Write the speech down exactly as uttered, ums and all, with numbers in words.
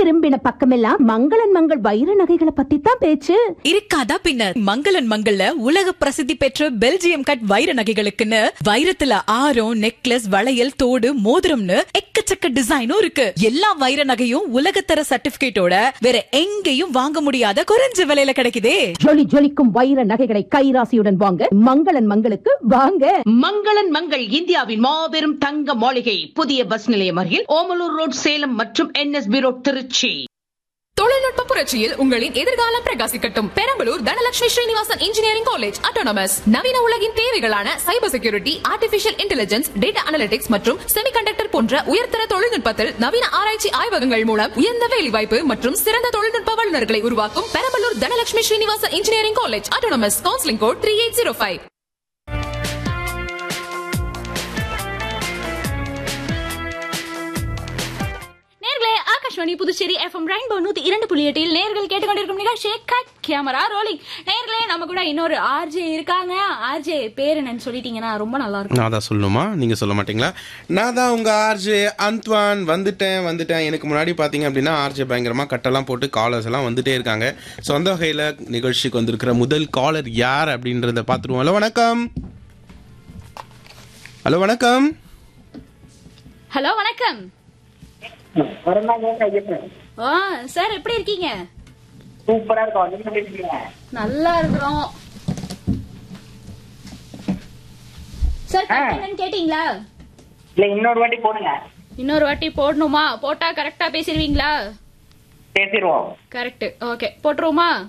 திரும்பின பக்கமெல்லாம் மங்களன் மங்கள் வைர நகைகளை பத்தி தான் பேச்சு. இருக்காதா பின்ன. மங்களன் மங்கள்ல உலக பிரசித்தி பெற்ற பெல்ஜியம் கட் வைர நகைகளுக்குன்னு வைரத்துல ஆரம், நெக்லஸ், வளையல், தோடு, மோதிரம்னு எக்கச்சக்க டிசைனும் இருக்கு. எல்லா வைர நகையும் உலகத்தர சர்டிபிகேட்டோட வேற எங்கேயும் வாங்க முடியாத குறைஞ்ச விலையில கிடைக்குதே. ஜொலி ஜொலிக்கும் வைர நகைகளை கைராசியுடன் வாங்க மங்களன் மங்களுக்கு வாங்க. மங்களன் மங்கள் இந்தியாவின் மாபெரும் தங்க மாளிகை, புதிய பஸ் நிலையம் அருகில் ஓமலூர் ரோட், சேலம் மற்றும் என்எஸ்பி ரோட், திருச்சி. தொழில்நுட்ப புரட்சியில் உங்களின் எதிர்காலம் பிரகாசிக்கட்டும். Perambalur Dhanalakshmi Srinivasan engineering college autonomous நவீன உலகின் தேவைகளான cyber security, artificial intelligence, data analytics மற்றும் செமிகண்டக்டர் போன்ற உயர்தர தொழில்நுட்பத்தில் நவீன ஆராய்ச்சி ஆய்வகங்கள் மூலம் உயர்ந்த வேலைவாய்ப்பு மற்றும் சிறந்த தொழில்நுட்ப வல்லுநர்களை உருவாக்கும் Perambalur Dhanalakshmi Srinivasan engineering college autonomous. Counselling code three eight zero five. Akashvani Puducherry FM rainbow நூத்தி இரண்டு புள்ளி எட்டில் நேர்கள் கேட்டுக்கொண்டிருக்கும் நிகழ்ச்சி கட் கேமரா ரோலிங். நேர்களே நம்ம கூட இன்னொரு ஆர்ஜே இருக்காங்க. ஆர்ஜே பேர் என்னன்னு சொல்லிட்டீங்கன்னா ரொம்ப நல்லா இருக்கும். நான் தான் சொல்லணுமா, நீங்க சொல்ல மாட்டீங்களா? நான் தான் உங்க ஆர்ஜே அந்த்வான். வந்துட்டேன் வந்துட்டேன் எனக்கு முன்னாடி பாத்தீங்க அப்படின்னா ஆர்ஜே பயங்கரமா கட்டெல்லாம் போட்டு காலர்ஸ் எல்லாம் வந்துட்டே இருக்காங்க. ஸோ அந்த வகையில நிகழ்ச்சிக்கு வந்திருக்கிற முதல் காலர் யார் அப்படின்றத பாத்துருவோம். ஹலோ வணக்கம். ஹலோ வணக்கம். ஹலோ வணக்கம். சார் எப்படி இருக்கீங்க? சூப்பரா இருக்கும். நல்லா இருக்கிறோம் சார். என்னன்னு கேட்டீங்களா? இல்ல இன்னொரு வாட்டி போடுங்க. இன்னொரு வாட்டி போடணுமா? போட்டா கரெக்டா பேசிடுவீங்களா? பேசிடுவோம். கரெக்ட். ஓகே போட்டுருவோமா?